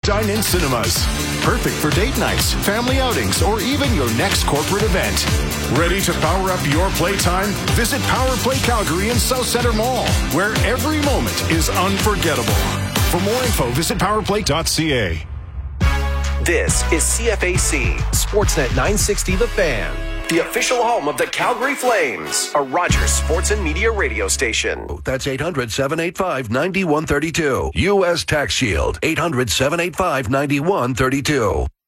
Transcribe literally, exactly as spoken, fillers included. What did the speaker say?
dine-in cinemas. Perfect for date nights, family outings, or even your next corporate event. Ready to power up your playtime? Visit Power Play Calgary in South Centre Mall, where every moment is unforgettable. For more info, visit powerplay dot c a. This is C F A C, Sportsnet nine sixty The Fan, the official home of the Calgary Flames, a Rogers Sports and Media radio station. That's eight hundred, seven eight five, nine one three two. U S Tax Shield, eight hundred, seven eight five, nine one three two.